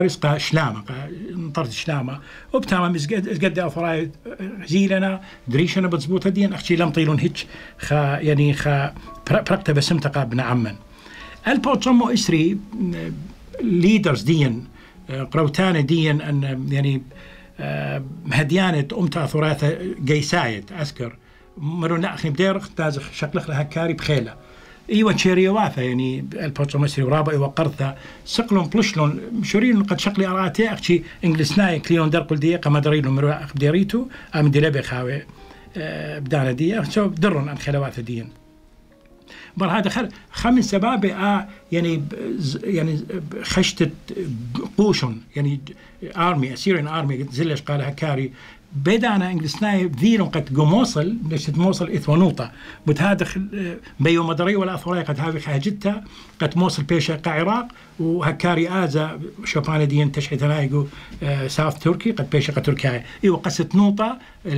رزقها شلامة نطرت شلامة وبتمام قد أفراي زيلنا دريشنا بتزبوط دين أختي لم طيلون هيك يعني بركت بسمتقى ابن عمن البوتشمو إسري ليدرز دين قروتان دين أن يعني مهديانة أمتا ثراثة جيسايت أذكر مرون لا أخني بدير تازخ شكلخ لها كاري بخيلة ايوه تشيري وافا يعني البوتشو مصري ورابا ايوه قرثة سقلون بلشلون مشورين قد شقلي اراتي اختي انجلسناي كليون درقل دقيقه ما دريلو مرو بديريتو ام دلبي خاوي بدانا دي سو درون عن خلوات دين بل هذا خمس سباب يعني خشت قوشون يعني ارمي اسيرين ارمي زلش قالها كاري بدانا انجلسناي ذيرون قد موصل ليش موصل اثونوطه بتهذا بيو مدري ولا اثوري قد هذه حاجتها قد موصل بيشا قعراق وهكاري ازا شوبان دين تشحيت نايجو ساوث تركي قد بيشا تركيا ايوه قصه نوطه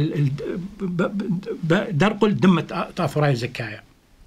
درقل دمت اثوري زكايا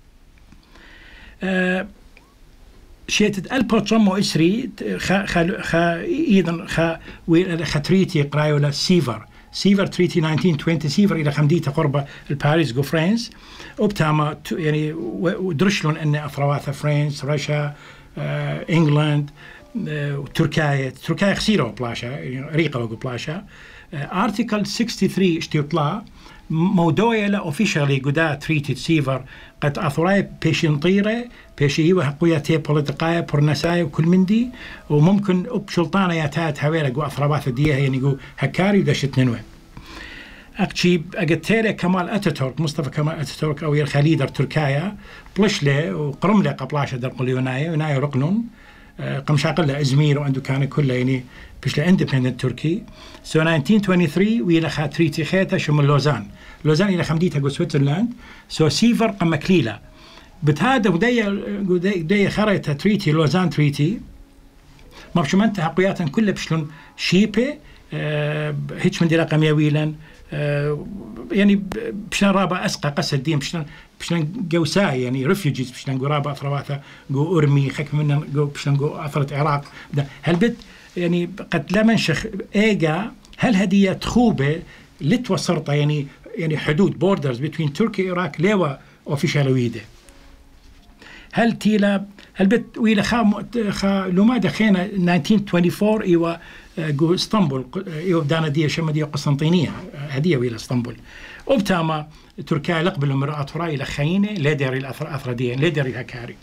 شيتت البوتشمو اسري ايضا خطريتي قرايولا سيفر تريتي 1920 سيفر الى خمديته قرب الباريس جو فرانس وبتاما يعني ودرشلون ان اثرواث فرانس روسيا انجلاند تركيا خسيرو بلاشا يعني ريقه بلاشا ارتيكل 63 اشتيطلا موضوع لا اوفيشالي قدا تريتي سيفر قد اثراي بيشين طيره بيشي وحقويا تي بوليتيقايا برنسايا وكل من دي وممكن بشلطانه ياتات حوالي جو اثرابات ديها يعني جو هكاري ودشت ننوي اكشي اجتيري كمال اتاتورك مصطفى كمال اتاتورك او الخليدر تركيا بلشله وقرمله قبلاشه درقل يوناي رقنون قمشاقله ازمير وعنده كان كله يعني بشلا اندبندنت تركي سو 1923 ويلا خاتريتي خيتا شمل لوزان الى خمديتها جو سويسرلاند سو سيفر قمكليله بتهذا ودي خريطة تريتي لوزان تريتي ما بشو منتهى حقياتا كلها بشلون شيبة هيك من دي رقم يويلا يعني بشلون رابا أسقى قصد دين بشلون جوساي يعني ريفيوجيز بشلون جو رابا أثرواثا جو أرمي خك منا جو بشلون جو أثرت العراق هل بت يعني قد لا منشخ إيجا هل هدية تخوبة لتوصرطة يعني حدود بوردرز بين تركيا والعراق ليوا أوفيشال ويده هل بت ويلا خا لما دخينا 1924 ايوا جو اسطنبول ايوا بدانا دي شما دي قسطنطينيه هديه ويلا اسطنبول وبتاما تركيا لقبل امراه راي لخينه ليدر الاثر دي ليدر الهكاري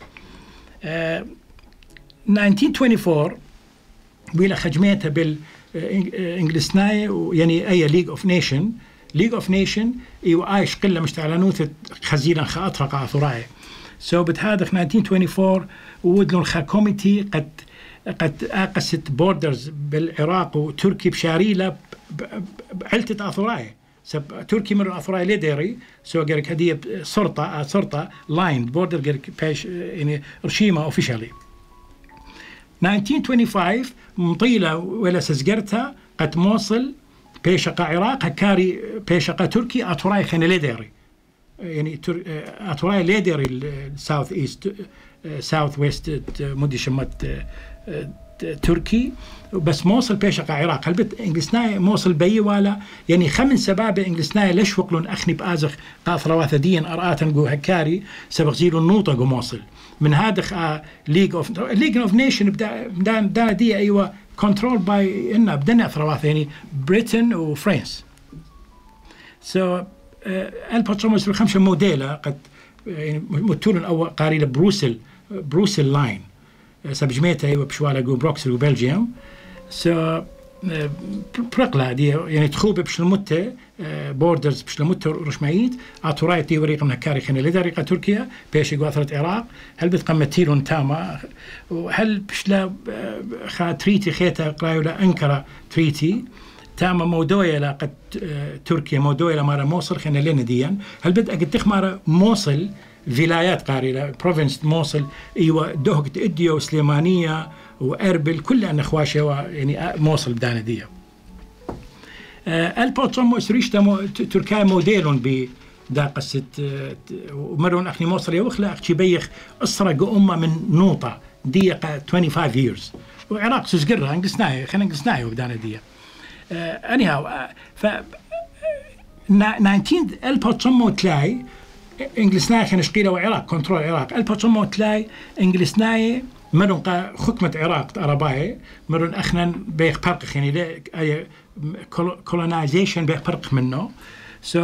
1924 ويلا خجمتها بالانجلسناي يعني اي ليج اوف نيشن ايوا عايش قله مشتعلنوث خزيلا خاطرق اثراي سو بتهادخ 1924 ودلون خا كوميتي قد اقست بوردرز بالعراق وتركي بشاريله بعلتة اثراي سب تركي من اثراي ليدري سو قالك هديه سرطه لاين بوردر قالك باش يعني رشيمه اوفيشالي 1925 مطيله ولا سزقرتها قد موصل بيشقه عراق هكاري بيشقه تركي اثراي خن ليدري يعني أتوراي ليدر الساوث إيست ساوث ويست مدي شمت تركي بس موصل بيشقة عراق هل بت إنجلسناي موصل بي ولا يعني خمن سباب إنجلسناي ليش وقلون أخني بآزخ قاثرواث دين أرآتن جو هكاري سبق زيرو النوطة جو موصل من هذا ليج اوف نيشن بدأ دي أيوة كنترول باي إنه بدنا أثرواث يعني بريتن وفرنسا البوتشمو يصير خمسة موديلا قد يعني متولن أو قاري بروسل لاين سبجميتها أيوة بشوالا جو بروكسل وبلجيوم برقلة دي يعني تخوب بشلمتة بوردرز بشلمتة رشمايت عطورايت دي وريقة من هكاري خينا لدريقة تركيا بيش يقاثرة العراق هل بتقمتيلون تاما هل بشلا خا تريتي خيتا قرايولا أنكرة تريتي تاما موضوع قد تركيا موضوع مارا موصل خلينا لنا ديان هل بدأ قد تخمر موصل ولايات قارية بروفنس موصل ايوه دهقت اديو وسليمانية واربل كل ان اخواشي يعني موصل بدانا دي البوتشمو سريشتا تركيا موديلون ب دا قصة ومرون اخني موصل يا وخلا اخشي بيخ اسرق امه من نوطة دقيقة 25 years وعراق سوسقرة انقلسناي خلينا انقلسناي وبدانا دي anyhow ف 19 انجلسناي خلينا نشقيله وعراق كنترول العراق 1900 انجلسناي مرن حكمة عراق عرباية مرن اخنا بيخ فرق يعني colonization بيخ فرق منه so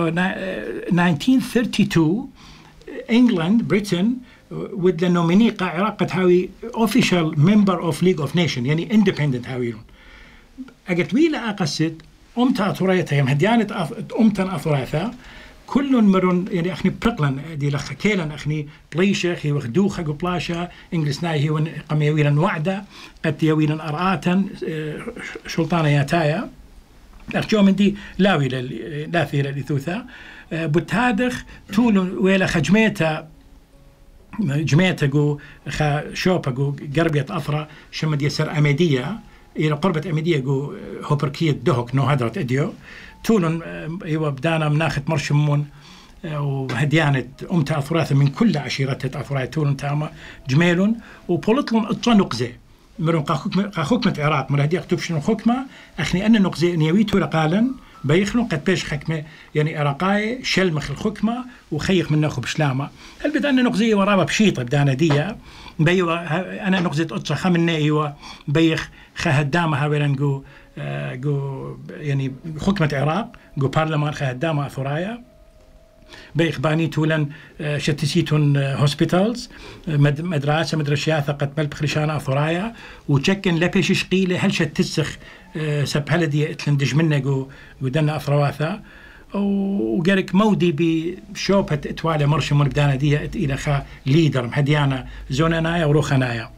1932 England Britain with the nominee قا عراق تهاوي official member of League of Nations يعني independent هاويلون اجت ويلا اقصد امتا اثريتها يم هديانة امتا اثريتها كل مرن يعني اخني برقلن دي لخ كيلن اخني بليشه هي وخدوخه قبلاشا انجلسناي هي قم يويلن وعده قد يويلن ارآتا سلطانه ياتايا اخجو من دي لاوي لاثيره لثوثا بتادخ طول ويلا خجميتا جميتا جو خا شوبا جو قربيه اثرى شمد يسر اميديه الى قربه اميديه جو هوبركيه دهك نو هدرت اديو تولن ايوه بدانا مناخت مرشمون وهديانة امتا اثراثه من كل عشيرته اثراث تولن تاما جميلون وبولطلون اطا نقزه مرون قا حكمة عراق مر هدي اكتب شنو حكمه اخني ان نقزه نيويتو رقالا بيخلون قد بيش حكمه يعني عراقاي شلمخ الحكمه وخيخ من ناخو بشلامه هل بد ان نقزيه ورابه بشيطه بدانا ديه بيوا انا نقزه اطا خمن ايوه بيخ خهدامه هاويلن جو يعني حكمة العراق جو برلمان خدامة ثرايا بيخ باني تولن شتسيتون هوسبيتالز مدرسة قد ملب خريشانا ثرايا وتشكن لبيش شقيلة هل شتسخ سب هلدي اتلندج منه جو دنا اثرواثا وقالك مودي بشوبة اتوالي مرشم بدانا دي الى خا ليدر مهديانا زونانايا وروخانايا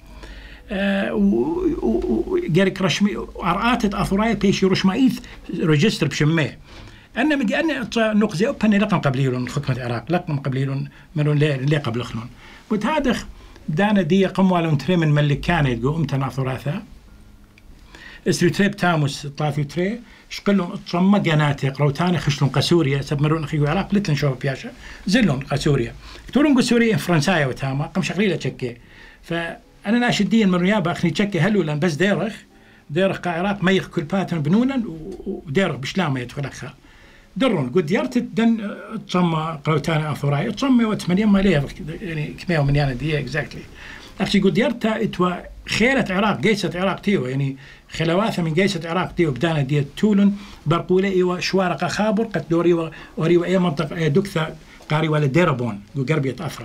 وجارك رشمي عرقات أثرايا بيشي رشمايث ريجستر بشمه أنا مدي أنا نقزي أبني لقم قبليلون حكمة العراق لقم قبليلون منون ليه قبل خلون وتهادخ دانا دي قموالون تري من ملك كانت جو أمتنا ثلاثة استريتريب تاموس طافي تري شقلون اتصمى جناتي قروتاني خشلون قسوريا سبمرون أخيو العراق لتن شوف بياشا زلون قسوريا كتورون قسوريا فرنسايا وتاما قم شغليلة تشكي أنا ناشدين من ريابة أخني تشكي هلو لان بس ديرخ كعراق ميخ كل باتن بنونا وديرخ بشلامة يدخلخها درون قد يرتد دن تصمى قروتانا أثراي تصمى وتمنيا ما ليه يعني كمية ومنيانا دي اكزاكتلي أخشي قد يرتا اتوا خيرة عراق جيسة عراق تيو يعني خلواثة من جيسة عراق تيو بدانا دي تولن برقولة إيوا شوارق خابر قد دوري وريوا أي منطقة أي دكثة قاري ولا ديربون قو قربية أثرا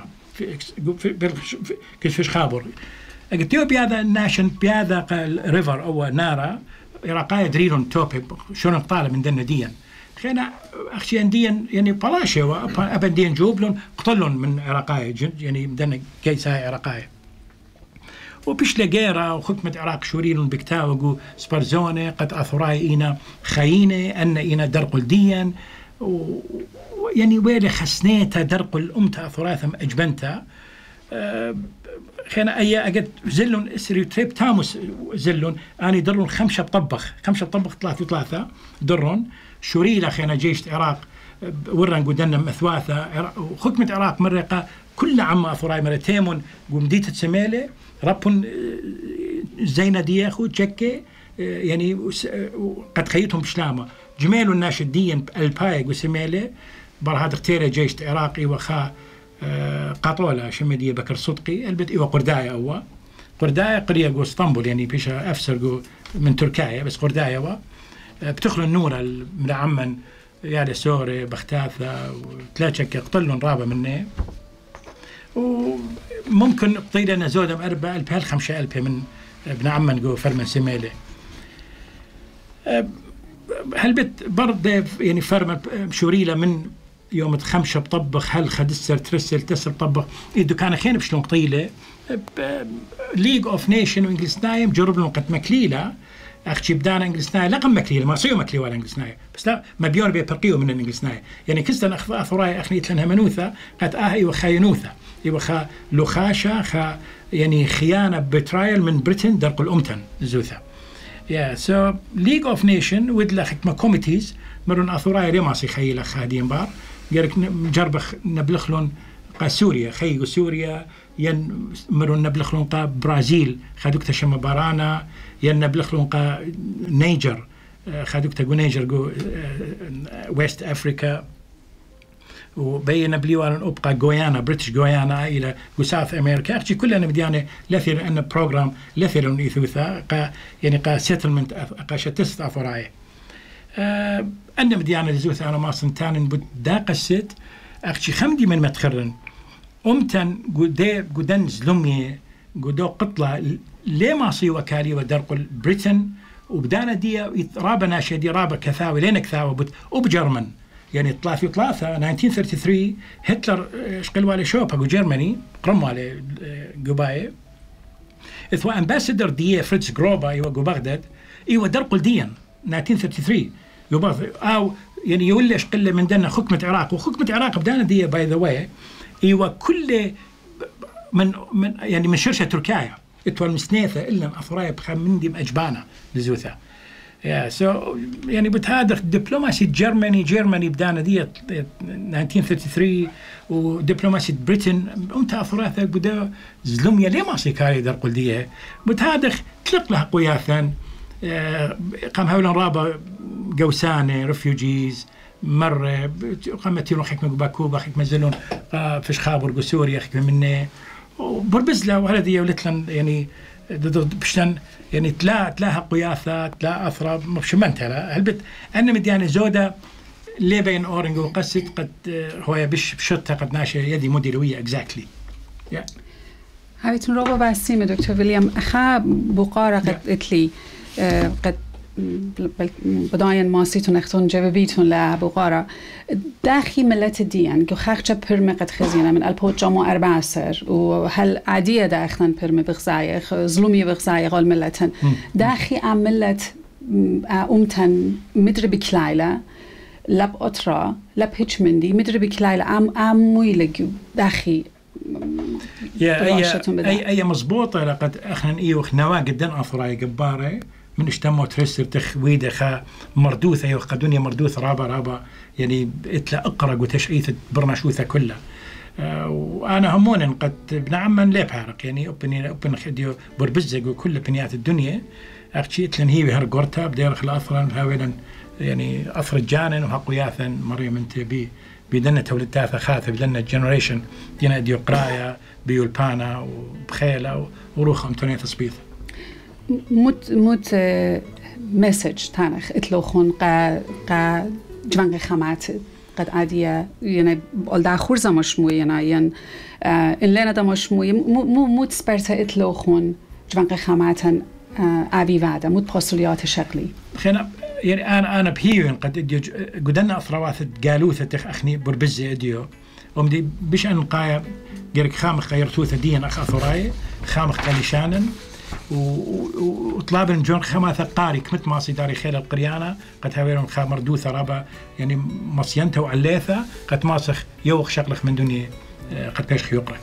في خابر اجتيو بهذا الناشن بهذا ريفر او نارا عراقايا دريلون توبي شلون طالع من دنا ديا خينا اخشي ديا يعني بلاشي وابن ديا جوبلون قتلون من عراقايا يعني دنا كيسا عراقايا وبش لقيرا وحكمة عراق شوريلون بكتاوغو سبرزوني قد اثراي اينا خاينه ان اينا درقل ديا يعني ويلي خسنيتا درقل امتا اثراثم اجبنتا خينا أي أجد زلون استريوتيب تاموس زلون أنا درون خمسة بطبخ ثلاثة درون شوريلا خينا جيش العراق ورن قدنا مثواثة وحكمة العراق مرقة كل عام أثراي مرتين قمديت السمالة ربون زينا دياخو تشكي يعني قد خيتهم بشلامة جمال الناشدين البايق وسمالة برهاد اختير جيش العراقي وخا قاطولة شمدية بكر صدقي البت إيوه قرداية قرداية قرية جو اسطنبول يعني بيشا أفسر جو من تركيا بس قرداية بتخلو النورة من عمن يعني سوري بختاثة وثلاثة قتلون رابة مني وممكن قطيلة زودة بأربعة ألف خمسة ألف من ابن عمن جو فرمن سميلة هالبت برضه يعني فرمن شوريلة من يوم خمسة بطبخ هل خدسر ترسل تسر بطبخ إدو كان خين بشلون قطيلة ليج اوف نيشن وإنجلسناي مجرب لهم قد مكليلة أختي بدانا إنجلسناي لقم مكليلة ما صيو مكلي ولا إنجلسناي بس لا ما بيون بيبرقيو من الإنجلسناي يعني كستن أثراي أخنيت لنها منوثة قد إيوه خاينوثة إيوه خا لخاشة خا يعني خيانة بترايل من بريتن درق الأمتن زوثة so League of Nations ودلا حكمة كوميتيز مرون أثراي رماسي خيلة خادين بار قالك جربخ نبلخلون قا سوريا خيجو سوريا ين مرون نبلخلون قا برازيل خدوك تشم بارانا ين نبلخلون قا نيجر خدوك تقو نيجر جو ويست أفريقيا وبين بليوان أبقى غويانا بريتش غويانا إلى ساوث أمريكا أختي كلنا مديانة لثير أن بروجرام لثير إثوثا قا يعني قا سيتلمنت قا شتست أفراي أنا مديانة لزوث أنا ما سنتان بداق الست أختي خمدي من متخرن أمتن قدن زلمي قدو قطلة ليه ما صي وكالي ودرقل بريتن وبدانا دي رابا ناشي دي رابا كثاوي لينك ثاوي وبجرمن يعني طلع في 1933 هتلر شقلوا على شوبا جرماني قرموا على قباية إثوا أمباسدر دي فريتز جروبا إيوا جو بغداد إيوا درقل ديان 1933 يبغى أو يعني يولي شقلة من دنا حكمة العراق وحكمة العراق بدانا دي باي ذا واي إيوا كل من يعني من شرشة تركيا إتوا المسنيثة إلا أفراي بخمندي أجبانا لزوثا سو يعني بتهادخ دبلوماسي جيرماني بدانا دي 1933 ودبلوماسي بريتن أمتى أفراثة بدا زلمية ليه ما سيكاري درقل دي بتهادخ تلق لها قياثا قام هولا رابا قوسانة ريفيوجيز مرة قامت يروح حكمة باكوبا حكمة زلون فيش خابر سوريا حكمة منه وبربزلا وهذا يولتلن يعني بشتن يعني تلاها قياثة تلا أثرى مبشمنتها هالبت أنا مديانة زودة ليه بين أورنج وقصد قد هو بشتها قد ناشر يدي مديروية exactly هايتون روبا باسيمة دكتور ويليام أخا بقارة قد اتلي قد بداين ماسيتون اختون جوابيتون لبقارة داخي ملت الدين جو خاخشة برمي قد خزينة من البوجامو 14 وهل عادية داخلن برمي بغزايخ ظلمي بغزايخ والملتن داخي عملت أمتن مدري بكلايلة لب أطرا لب هيتشمندي مدري بكلايلة عم مويلق داخي أي مزبوطة لقد أخنا إيوخ نوا قدن أفراي قباري من اجتمعوا ترسر تخويدة خا مردوثة أيوة قدوني مردوث رابا يعني إتلا أقرأ وتشعيث برناشوثة كلها وأنا همون قد بنعمن ليه بحارق يعني أبن خديو بربزق وكل بنيات الدنيا أختي إتلن هي هرقورتا بدير خلا أثرا هاولا يعني أثر الجانن وحقوياثا مريم انت بيدنا تولدتاثا خاثة بيدنا جنريشن دينا ديو قرايا بيولبانا وبخيلة وروخ أمتونية تصبيث موت مسج تانخ اتلوخون قا جوانق خامات قد عادية يعني بالدا خورزا مشموي يعني إن لنا دا مشموي موت سبرتا اتلوخون جوانق خاماتن أبي وادا موت بوستوليات شكلي خينا يعني أنا بهيون قد اديو قدنا أثروات قالوثة تخ أخني بربزة اديو ومدي بيش أن قايا جيرك خامخ غيرتوثة دين أخ أثراي خامخ قاليشانن وطلابن جون خماثة قاري كمت ماسي داري خيل القريانة قد هاويرون خامر دوثة رابا يعني مصينته وعليثة قد ماسخ يوخ شغلخ من دنيا قد بيش خيوقرا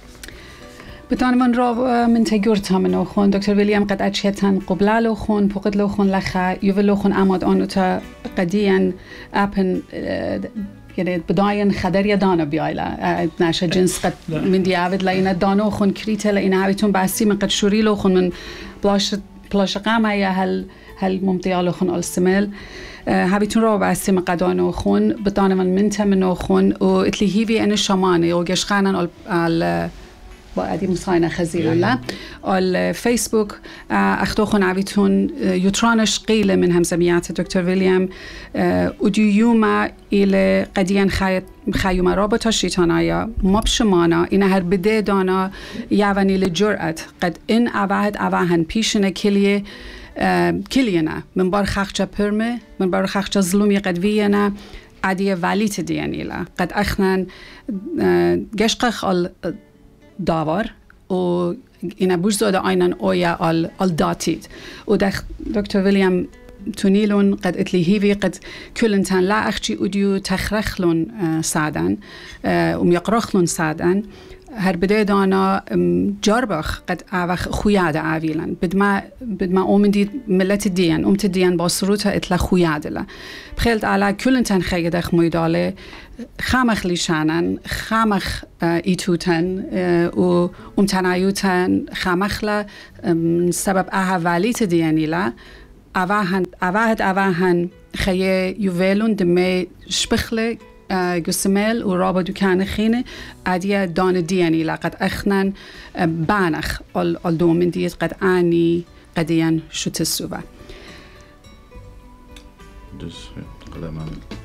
بتان من رو من تجورتها من أخون دكتور ويليام قد أشيتان قبلا لوخون بقد لوخون لخا يوفل لوخون أماد آنوتا قديا أبن يعني بداين خدر يدانا بيايلا ناشا جنس قد من ديابد لأينا دانو خون كريتا لأينا هاويتون باسي من قد شوري لو خون من بلاش قامة يا هل ممتيا لو خون السمال هاويتون رو باسي من قدانو خون بدانا من منتا منو خون وإتلي هيفي أنا شماني وقشخانا على وادي مصاينة خزينة لا الفيسبوك أخدوخون عبيتون يترانش قيلة من همزميات الدكتور ويليام وديوما إلى قديان خايوما رابطة شيطانايا مبشمانا إنها هربدي دانا يعواني لجرأت قد إن أواهن بيشنا كلينا من بار خاخشة برمي من بار خاخشة ظلومي قد وينا عادية واليت دياني لا قد أخنان جشقخ داور و اینا بوجزاده آینن آیا آل داتید و دکتر ویلیام تونیلون قد اتلیهیوی قد کلنتان لا اخچی اودیو تخرخلون سادن و میقرخلون سادن هر بدأ دانا جربخ قد أوخ خويادة عويلا بد ما أومدي ملت الدين الدين باصروتها إتلا خويادة لا بخيلت على كل انتن خيدخ ميدالة خامخ ليشانن خامخ إيتوتن و تنايوتن خامخ لا سبب أهواليت دياني لا أواهن خيه يوفيلون دمي شبخله جسمال ورابا دكان خينه عادية دان دياني لقد أخنن بانخ الدومن ديت قد آني قديان شو تسوبا. Dus, ja, alleen maar.